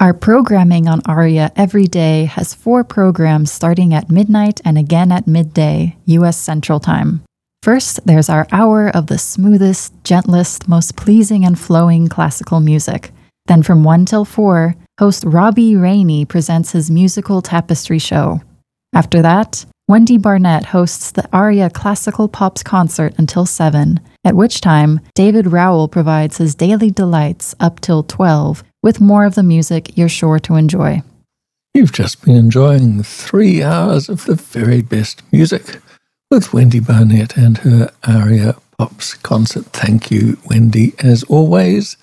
Our programming on ARIA every day has 4 programs starting at midnight and again at midday, U.S. Central Time. First, there's our hour of the smoothest, gentlest, most pleasing and flowing classical music. Then from 1 till 4, host Robbie Rainey presents his musical tapestry show. After that, Wendy Barnett hosts the ARIA Classical Pops concert until 7, at which time David Rowell provides his daily delights up till 12, with more of the music you're sure to enjoy. You've just been enjoying 3 hours of the very best music with Wendy Barnett and her ARIA Pops concert. Thank you, Wendy, as always.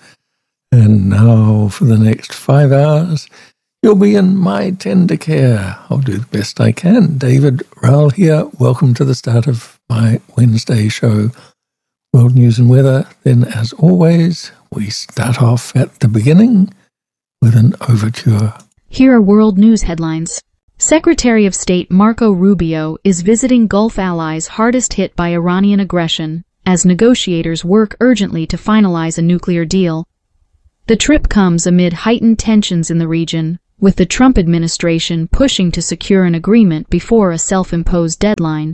And now for the next 5 hours, you'll be in my tender care. I'll do the best I can. David Rowell here. Welcome to the start of my Wednesday show, World News and Weather. Then, as always, we start off at the beginning with an overture. Here are world news headlines. Secretary of State Marco Rubio is visiting Gulf allies hardest hit by Iranian aggression as negotiators work urgently to finalize a nuclear deal. The trip comes amid heightened tensions in the region, with the Trump administration pushing to secure an agreement before a self-imposed deadline.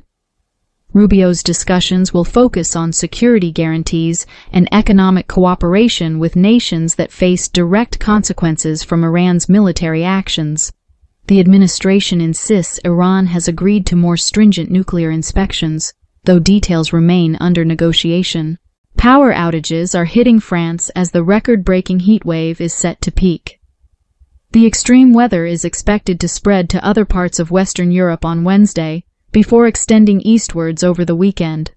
Rubio's discussions will focus on security guarantees and economic cooperation with nations that face direct consequences from Iran's military actions. The administration insists Iran has agreed to more stringent nuclear inspections, though details remain under negotiation. Power outages are hitting France as the record-breaking heat wave is set to peak. The extreme weather is expected to spread to other parts of Western Europe on Wednesday, before extending eastwards over the weekend.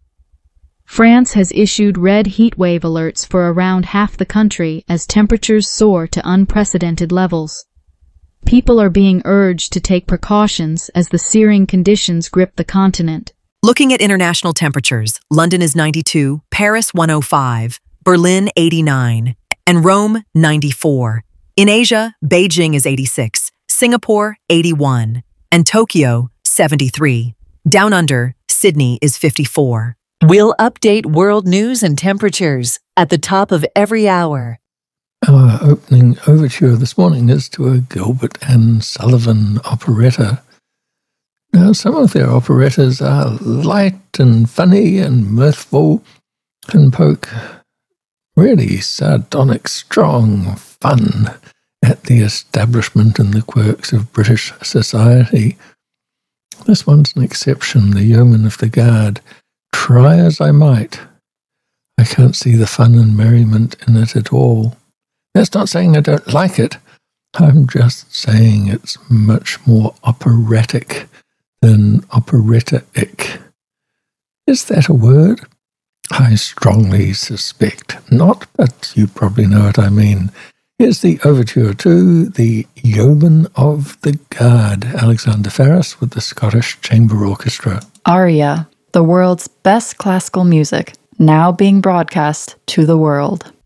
France has issued red heat wave alerts for around half the country as temperatures soar to unprecedented levels. People are being urged to take precautions as the searing conditions grip the continent. Looking at international temperatures, London is 92, Paris 105, Berlin 89, and Rome 94. In Asia, Beijing is 86, Singapore 81, and Tokyo 73. Down under, Sydney is 54. We'll update world news and temperatures at the top of every hour. Our opening overture this morning is to a Gilbert and Sullivan operetta. Now, some of their operettas are light and funny and mirthful and poke really sardonic, strong fun at the establishment and the quirks of British society. This one's an exception, The Yeoman of the Guard. Try as I might, I can't see the fun and merriment in it at all. That's not saying I don't like it. I'm just saying it's much more operatic than operetta-ic. Is that a word? I strongly suspect not, but you probably know what I mean. Here's the overture to The Yeoman of the Guard, Alexander Farris with the Scottish Chamber Orchestra. ARIA, the world's best classical music, now being broadcast to the world.